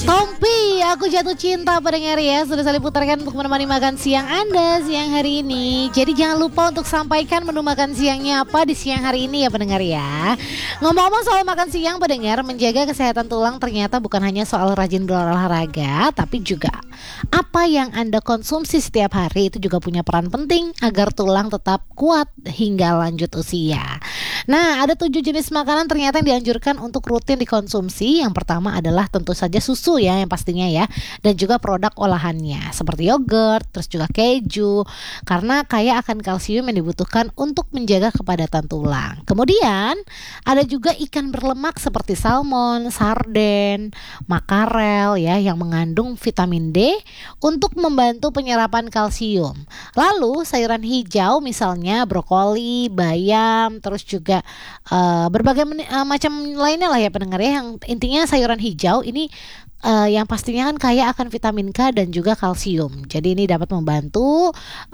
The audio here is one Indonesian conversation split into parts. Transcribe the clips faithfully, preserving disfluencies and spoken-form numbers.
Tompi, aku jatuh cinta pendengar ya. Sudah saya putarkan untuk menemani makan siang Anda siang hari ini. Jadi jangan lupa untuk sampaikan menu makan siangnya apa di siang hari ini ya pendengar ya. Ngomong-ngomong soal makan siang pendengar, menjaga kesehatan tulang ternyata bukan hanya soal rajin berolahraga, tapi juga apa yang Anda konsumsi setiap hari itu juga punya peran penting agar tulang tetap kuat hingga lanjut usia. Nah, ada tujuh jenis makanan ternyata yang dianjurkan untuk rutin dikonsumsi. Yang pertama adalah tentu saja susu ya, yang pastinya ya, dan juga produk olahannya seperti yogurt, terus juga keju, karena kaya akan kalsium yang dibutuhkan untuk menjaga kepadatan tulang. Kemudian ada juga ikan berlemak seperti salmon, sarden, makarel ya, yang mengandung vitamin D untuk membantu penyerapan kalsium. Lalu sayuran hijau misalnya brokoli, bayam, terus juga uh, berbagai meni- uh, macam lainnya lah ya pendengar ya. Yang intinya sayuran hijau ini Uh, yang pastinya kan kaya akan vitamin K dan juga kalsium. Jadi ini dapat membantu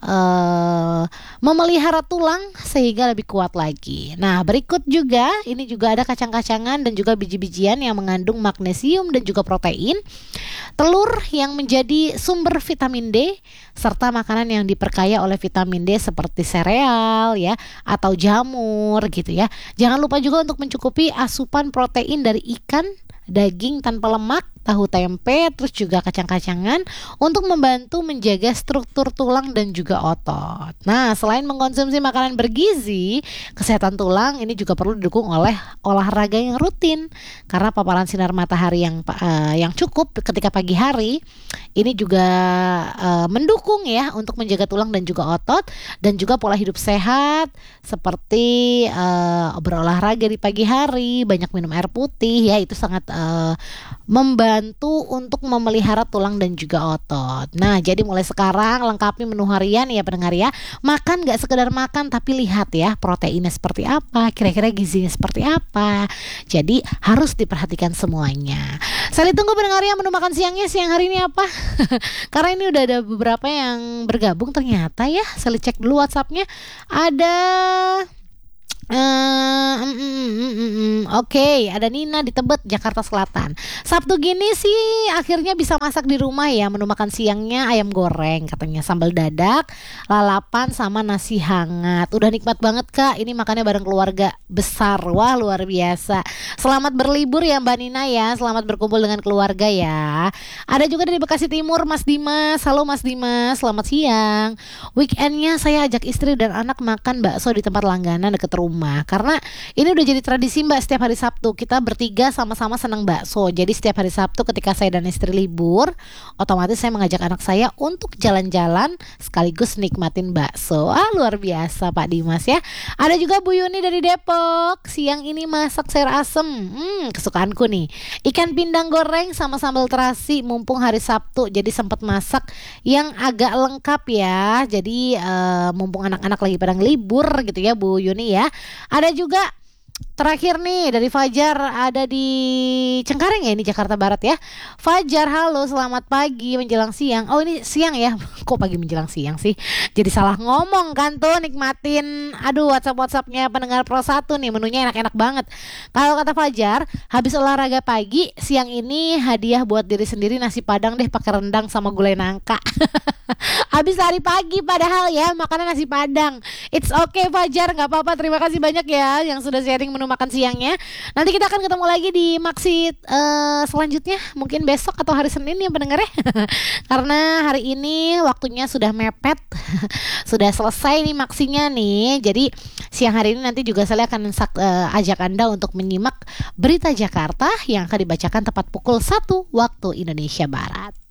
uh, memelihara tulang sehingga lebih kuat lagi. Nah, berikut juga ini juga ada kacang-kacangan dan juga biji-bijian yang mengandung magnesium dan juga protein, telur yang menjadi sumber vitamin D, serta makanan yang diperkaya oleh vitamin D seperti sereal ya atau jamur gitu ya. Jangan lupa juga untuk mencukupi asupan protein dari ikan, daging tanpa lemak, tahu tempe, terus juga kacang-kacangan untuk membantu menjaga struktur tulang dan juga otot. Nah, selain mengkonsumsi makanan bergizi, kesehatan tulang ini juga perlu didukung oleh olahraga yang rutin, karena paparan sinar matahari yang uh, yang cukup ketika pagi hari ini juga uh, mendukung ya untuk menjaga tulang dan juga otot, dan juga pola hidup sehat seperti uh, berolahraga di pagi hari, banyak minum air putih ya, itu sangat uh, membantu untuk memelihara tulang dan juga otot. Nah, jadi mulai sekarang lengkapi menu harian ya pendengar ya. Makan gak sekedar makan, tapi lihat ya proteinnya seperti apa, kira-kira gizinya seperti apa. Jadi harus diperhatikan semuanya. Saya tunggu pendengar ya, menu makan siangnya siang hari ini apa. Karena ini udah ada beberapa yang bergabung ternyata ya. Saya cek dulu WhatsAppnya. Ada Uh, mm, mm, mm, mm, mm. Oke, okay, ada Nina di Tebet, Jakarta Selatan. Sabtu gini sih akhirnya bisa masak di rumah ya. Menu makan siangnya ayam goreng katanya, sambal dadak, lalapan sama nasi hangat. Udah nikmat banget Kak. Ini makannya bareng keluarga besar. Wah, luar biasa. Selamat berlibur ya Mbak Nina ya. Selamat berkumpul dengan keluarga ya. Ada juga dari Bekasi Timur Mas Dimas. Halo Mas Dimas, selamat siang. Weekendnya saya ajak istri dan anak makan bakso di tempat langganan dekat rumah. Karena ini udah jadi tradisi Mbak, setiap hari Sabtu kita bertiga sama-sama senang bakso. Jadi setiap hari Sabtu ketika saya dan istri libur, otomatis saya mengajak anak saya untuk jalan-jalan sekaligus nikmatin bakso. Ah, luar biasa Pak Dimas ya. Ada juga Bu Yuni dari Depok. Siang ini masak sayur asem. Hmm, kesukaanku nih. Ikan pindang goreng sama sambal terasi, mumpung hari Sabtu jadi sempat masak yang agak lengkap ya. Jadi uh, mumpung anak-anak lagi pada libur gitu ya Bu Yuni ya. Ada juga terakhir nih dari Fajar, ada di Cengkareng ya, ini Jakarta Barat ya. Fajar, halo selamat pagi menjelang siang. Oh ini siang ya, kok pagi menjelang siang sih. Jadi salah ngomong kan tuh, nikmatin aduh WhatsApp-WhatsAppnya pendengar Pro satu nih, menunya enak-enak banget. Kalau kata Fajar, habis olahraga pagi, siang ini hadiah buat diri sendiri nasi padang deh pakai rendang sama gulai nangka. Habis hari pagi padahal ya makanan nasi padang. It's okay Fajar, gak apa-apa. Terima kasih banyak ya yang sudah sharing menu makan siangnya. Nanti kita akan ketemu lagi di Maksi uh, selanjutnya, mungkin besok atau hari Senin ya pendengar ya. Karena hari ini waktunya sudah mepet. Sudah selesai nih Maksinya nih. Jadi siang hari ini nanti juga saya akan uh, ajak Anda untuk menyimak berita Jakarta yang akan dibacakan tepat pukul satu waktu Indonesia Barat.